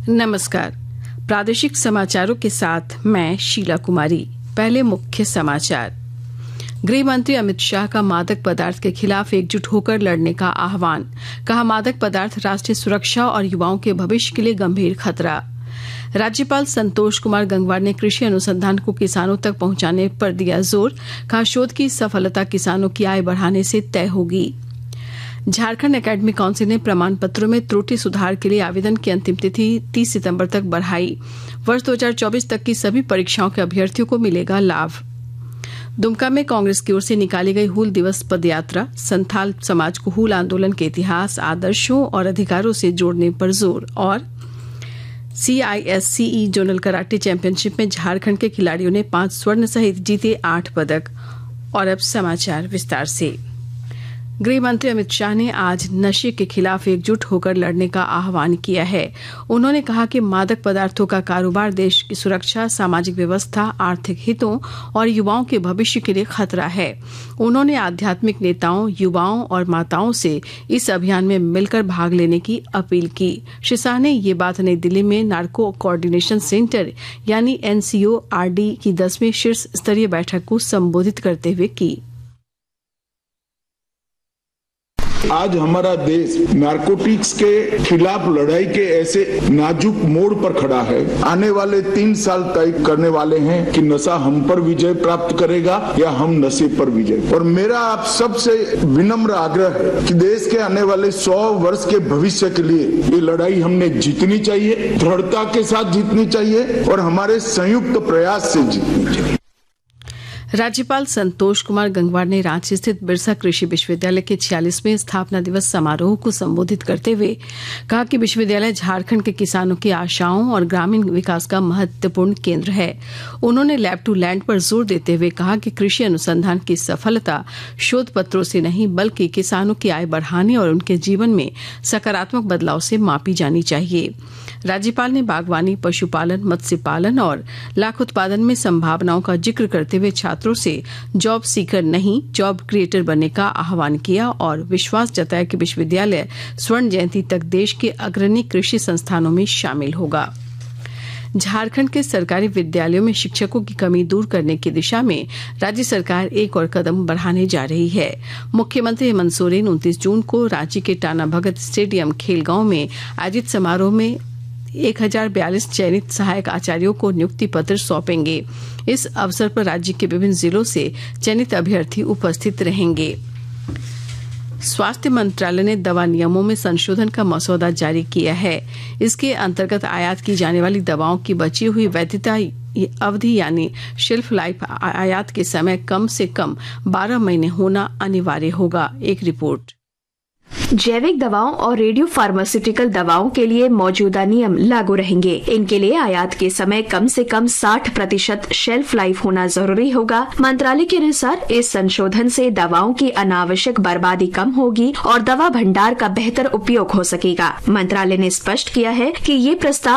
नमस्कार। प्रादेशिक समाचारों के साथ मैं शीला कुमारी। पहले मुख्य समाचार। गृह मंत्री अमित शाह का मादक पदार्थ के खिलाफ एकजुट होकर लड़ने का आह्वान। कहा, मादक पदार्थ राष्ट्रीय सुरक्षा और युवाओं के भविष्य के लिए गंभीर खतरा। राज्यपाल संतोष कुमार गंगवार ने कृषि अनुसंधान को किसानों तक पहुंचाने पर दिया जोर। कहा, शोध की सफलता किसानों की आय बढ़ाने से तय होगी। झारखंड एकेडमिक काउंसिल ने प्रमाण पत्रों में त्रुटि सुधार के लिए आवेदन की अंतिम तिथि 30 सितंबर तक बढ़ाई। वर्ष 2024 तक की सभी परीक्षाओं के अभ्यर्थियों को मिलेगा लाभ। दुमका में कांग्रेस की ओर से निकाली गई हूल दिवस पदयात्रा। संथाल समाज को हूल आंदोलन के इतिहास, आदर्शों और अधिकारों से जोड़ने पर जोर। और CISCE जोनल कराटे चैंपियनशिप में झारखंड के खिलाड़ियों ने 5 स्वर्ण सहित जीते 8 पदक। और अब समाचार विस्तार से। गृह मंत्री अमित शाह ने आज नशे के खिलाफ एकजुट होकर लड़ने का आह्वान किया है। उन्होंने कहा कि मादक पदार्थों का कारोबार देश की सुरक्षा, सामाजिक व्यवस्था, आर्थिक हितों और युवाओं के भविष्य के लिए खतरा है। उन्होंने आध्यात्मिक नेताओं, युवाओं और माताओं से इस अभियान में मिलकर भाग लेने की अपील की। श्री शाह ने ये बात नई दिल्ली में नार्को कोऑर्डिनेशन सेंटर यानी NCORD की 10वीं शीर्ष स्तरीय बैठक को संबोधित करते हुए की। आज हमारा देश नारकोटिक्स के खिलाफ लड़ाई के ऐसे नाजुक मोड़ पर खड़ा है। आने वाले 3 साल तय करने वाले हैं कि नशा हम पर विजय प्राप्त करेगा या हम नशे पर विजय। और मेरा आप सबसे विनम्र आग्रह है कि देश के आने वाले 100 वर्ष के भविष्य के लिए ये लड़ाई हमने जीतनी चाहिए, दृढ़ता के साथ जीतनी चाहिए और हमारे संयुक्त प्रयास से जीतनी चाहिए। राज्यपाल संतोष कुमार गंगवार ने रांची स्थित बिरसा कृषि विश्वविद्यालय के 46वें स्थापना दिवस समारोह को संबोधित करते हुए कहा कि विश्वविद्यालय झारखंड के किसानों की आशाओं और ग्रामीण विकास का महत्वपूर्ण केंद्र है। उन्होंने लैब टू लैंड पर जोर देते हुए कहा कि कृषि अनुसंधान की सफलता शोध पत्रों से नहीं बल्कि किसानों की आय बढ़ाने और उनके जीवन में सकारात्मक बदलाव से मापी जानी चाहिए। राज्यपाल ने बागवानी, पशुपालन, मत्स्य पालन और लाख उत्पादन में संभावनाओं का जिक्र करते हुए छात्रों से जॉब सीकर नहीं जॉब क्रिएटर बनने का आह्वान किया और विश्वास जताया कि विश्वविद्यालय स्वर्ण जयंती तक देश के अग्रणी कृषि संस्थानों में शामिल होगा। झारखंड के सरकारी विद्यालयों में शिक्षकों की कमी दूर करने की दिशा में राज्य सरकार एक और कदम बढ़ाने जा रही है। मुख्यमंत्री हेमंत सोरेन 29 जून को रांची के टाना भगत स्टेडियम खेलगांव में आयोजित समारोह में 1042 चयनित सहायक आचार्यों को नियुक्ति पत्र सौंपेंगे। इस अवसर पर राज्य के विभिन्न जिलों से चयनित अभ्यर्थी उपस्थित रहेंगे। स्वास्थ्य मंत्रालय ने दवा नियमों में संशोधन का मसौदा जारी किया है। इसके अंतर्गत आयात की जाने वाली दवाओं की बची हुई वैधता अवधि यानी शेल्फ लाइफ आयात के समय कम से कम 12 महीने होना अनिवार्य होगा। एक रिपोर्ट। जैविक दवाओं और रेडियो फार्मास्यूटिकल दवाओं के लिए मौजूदा नियम लागू रहेंगे। इनके लिए आयात के समय कम से कम 60% शेल्फ लाइफ होना जरूरी होगा। मंत्रालय के अनुसार इस संशोधन से दवाओं की अनावश्यक बर्बादी कम होगी और दवा भंडार का बेहतर उपयोग हो सकेगा। मंत्रालय ने स्पष्ट किया है कि ये प्रस्ताव